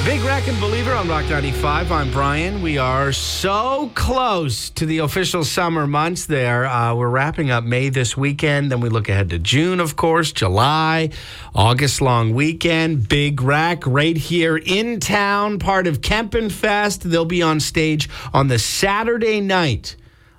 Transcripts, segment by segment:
Big Rack and Believer on Rock 95. I'm Brian. We are so close to the official summer months there. We're wrapping up May this weekend. Then we look ahead to June, of course, July, August long weekend. Big Rack right here in town, part of Kempin Fest. They'll be on stage on the Saturday night.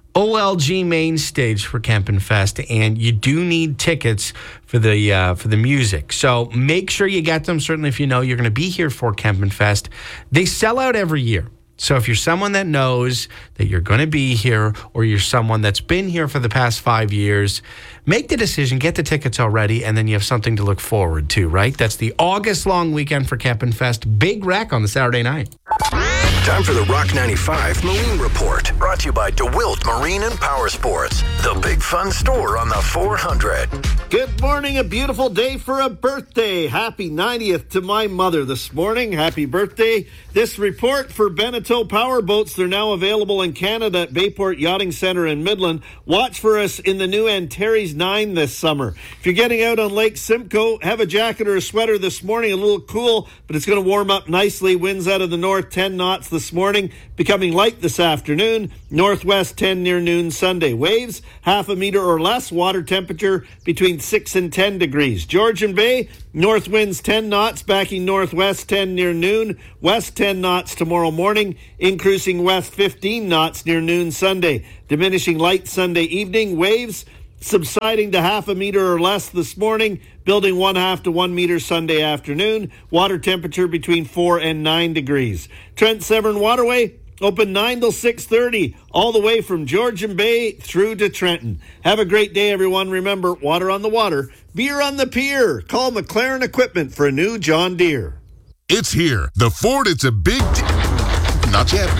OLG main stage for Kempin Fest, and you do need tickets for the music. So make sure you get them, certainly if you know you're going to be here for Kempin Fest. They sell out every year. So if you're someone that knows that you're going to be here, or you're someone that's been here for the past 5 years, make the decision, get the tickets already, and then you have something to look forward to, right? That's the August long weekend for Kempin Fest. Big Rack on the Saturday night. Time for the Rock 95 Marine Report, brought to you by DeWilt Marine and Power Sports, the big fun store on the 400. Good morning, a beautiful day for a birthday. Happy 90th to my mother this morning. Happy birthday. This report for Beneteau Power Boats, they're now available in Canada at Bayport Yachting Centre in Midland. Watch for us in the new Antares 9 this summer. If you're getting out on Lake Simcoe, have a jacket or a sweater this morning. A little cool, but it's going to warm up nicely. Winds out of the north, 10 knots this morning, becoming light this afternoon. Northwest 10 near noon Sunday. Waves, half a meter or less. Water temperature between 6 and 10 degrees. Georgian Bay, north winds 10 knots, backing northwest 10 near noon. West 10 knots tomorrow morning, increasing west 15 knots near noon Sunday. Diminishing light Sunday evening. Waves subsiding to half a meter or less this morning, building 1/2 to 1 meter Sunday afternoon. Water temperature between 4 and 9 degrees. Trent Severn Waterway, open 9 till 6:30, all the way from Georgian Bay through to Trenton. Have a great day, everyone. Remember, water on the water, beer on the pier. Call McLaren Equipment for a new John Deere. It's here. The Ford, it's a big not yet.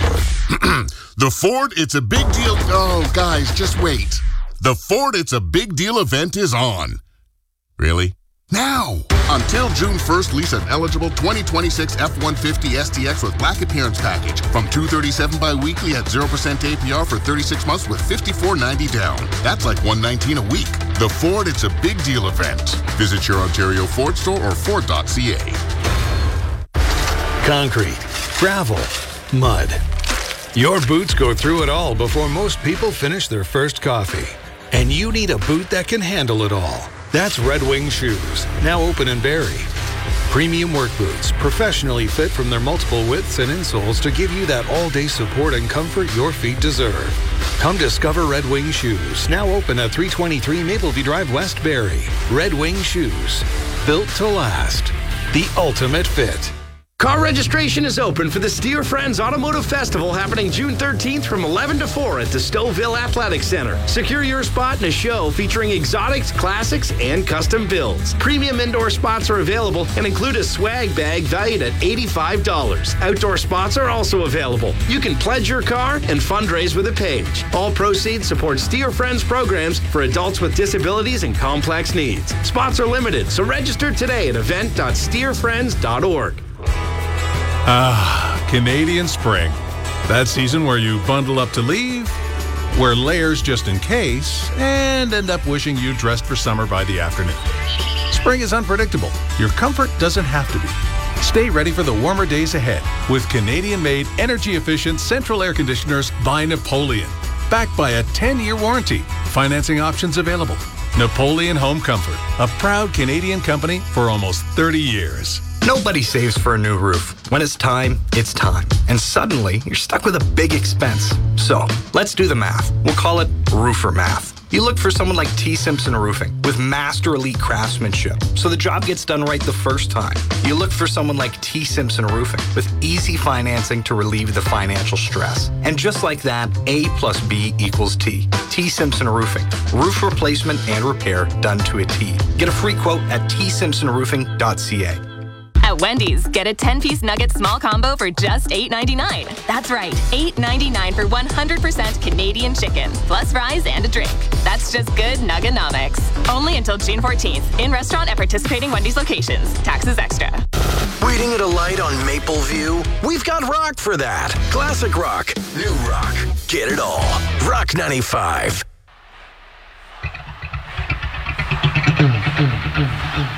The Ford, it's a big deal. Oh, guys, just wait. The Ford It's a Big Deal event is on. Really? Now! Until June 1st, lease an eligible 2026 F-150 STX with black appearance package from $237 bi-weekly at 0% APR for 36 months with $54.90 down. That's like $119 a week. The Ford It's a Big Deal event. Visit your Ontario Ford store or Ford.ca. Concrete, gravel, mud. Your boots go through it all before most people finish their first coffee. And you need a boot that can handle it all. That's Red Wing Shoes, now open in Barrie. Premium work boots, professionally fit from their multiple widths and insoles to give you that all-day support and comfort your feet deserve. Come discover Red Wing Shoes, now open at 323 Mapleview Drive, West Barrie. Red Wing Shoes, built to last. The ultimate fit. Car registration is open for the Steer Friends Automotive Festival happening June 13th from 11 to 4 at the Stouffville Athletic Center. Secure your spot in a show featuring exotics, classics, and custom builds. Premium indoor spots are available and include a swag bag valued at $85. Outdoor spots are also available. You can pledge your car and fundraise with a page. All proceeds support Steer Friends programs for adults with disabilities and complex needs. Spots are limited, so register today at event.steerfriends.org. Canadian spring. That season where you bundle up to leave, wear layers just in case, and end up wishing you dressed for summer by the afternoon. Spring is unpredictable. Your comfort doesn't have to be. Stay ready for the warmer days ahead with Canadian-made, energy-efficient central air conditioners by Napoleon. Backed by a 10-year warranty. Financing options available. Napoleon Home Comfort, a proud Canadian company for almost 30 years. Nobody saves for a new roof. When it's time, it's time. And suddenly, you're stuck with a big expense. So, let's do the math. We'll call it roofer math. You look for someone like T. Simpson Roofing with master elite craftsmanship, so the job gets done right the first time. You look for someone like T. Simpson Roofing with easy financing to relieve the financial stress. And just like that, A plus B equals T. T. Simpson Roofing. Roof replacement and repair done to a T. Get a free quote at tssimpsonroofing.ca. At Wendy's, get a 10-piece nugget small combo for just $8.99. That's right, $8.99 for 100% Canadian chicken, plus fries and a drink. That's just good nuggenomics. Only until June 14th. In restaurant at participating Wendy's locations. Taxes extra. Waiting at a light on Mapleview? We've got rock for that. Classic rock, new rock. Get it all. Rock 95.